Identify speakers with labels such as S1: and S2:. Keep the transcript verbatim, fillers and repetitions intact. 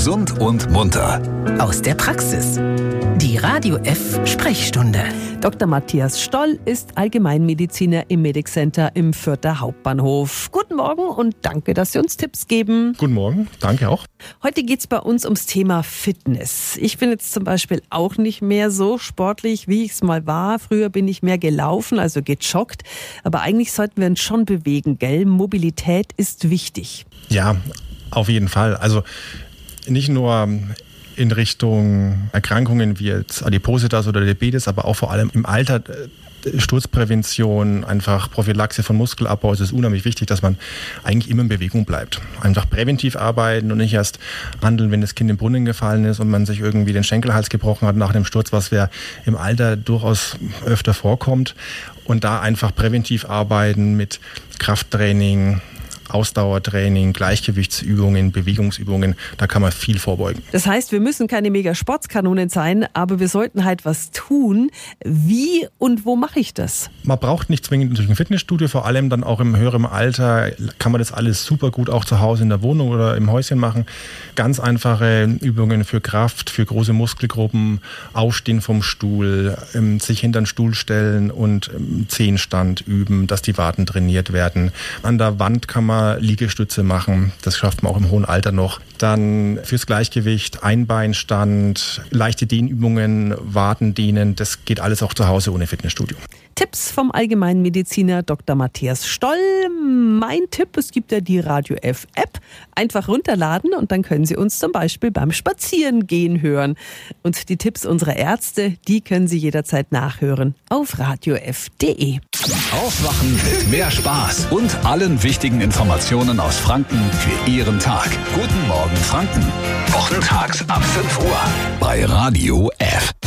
S1: Gesund und munter.
S2: Aus der Praxis. Die Radio F Sprechstunde.
S3: Doktor Matthias Stoll ist Allgemeinmediziner im Medic Center im Fürther Hauptbahnhof. Guten Morgen und danke, dass Sie uns Tipps geben.
S4: Guten Morgen, danke auch.
S3: Heute geht es bei uns ums Thema Fitness. Ich bin jetzt zum Beispiel auch nicht mehr so sportlich, wie ich es mal war. Früher bin ich mehr gelaufen, also gejoggt. Aber eigentlich sollten wir uns schon bewegen, gell? Mobilität ist wichtig.
S4: Ja, auf jeden Fall. Also nicht nur in Richtung Erkrankungen wie jetzt Adipositas oder Diabetes, aber auch vor allem im Alter Sturzprävention, einfach Prophylaxe von Muskelabbau. Es ist unheimlich wichtig, dass man eigentlich immer in Bewegung bleibt. Einfach präventiv arbeiten und nicht erst handeln, wenn das Kind im Brunnen gefallen ist und man sich irgendwie den Schenkelhals gebrochen hat nach dem Sturz, was ja im Alter durchaus öfter vorkommt. Und da einfach präventiv arbeiten mit Krafttraining, Ausdauertraining, Gleichgewichtsübungen, Bewegungsübungen, da kann man viel vorbeugen.
S3: Das heißt, wir müssen keine Mega-Sportskanonen sein, aber wir sollten halt was tun. Wie und wo mache ich das?
S4: Man braucht nicht zwingend natürlich ein Fitnessstudio, vor allem dann auch im höheren Alter kann man das alles super gut auch zu Hause in der Wohnung oder im Häuschen machen. Ganz einfache Übungen für Kraft, für große Muskelgruppen, Aufstehen vom Stuhl, sich hinter den Stuhl stellen und Zehenstand üben, dass die Waden trainiert werden. An der Wand kann man Liegestütze machen, das schafft man auch im hohen Alter noch. Dann fürs Gleichgewicht, Einbeinstand, leichte Dehnübungen, Wadendehnen, das geht alles auch zu Hause ohne Fitnessstudio.
S3: Tipps vom Allgemeinmediziner Doktor Matthias Stoll. Mein Tipp, es gibt ja die Radio F App. Einfach runterladen und dann können Sie uns zum Beispiel beim Spazierengehen hören. Und die Tipps unserer Ärzte, die können Sie jederzeit nachhören auf radio f punkt d e.
S1: Aufwachen mit mehr Spaß und allen wichtigen Informationen aus Franken für Ihren Tag. Guten Morgen Franken. Wochentags ab fünf Uhr bei Radio F.